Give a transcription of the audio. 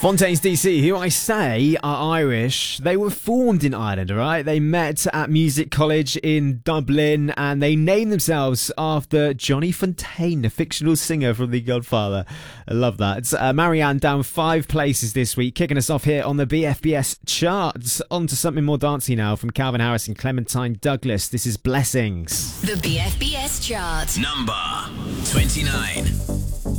Fontaines DC, who I say are Irish, they were formed in Ireland, alright? They met at Music College in Dublin and they named themselves after Johnny Fontaine, a fictional singer from The Godfather. I love that. Marianne down 5 places this week, kicking us off here on the BFBS charts. On to something more dancey now from Calvin Harris and Clementine Douglas. This is Blessings. The BFBS chart. Number 29.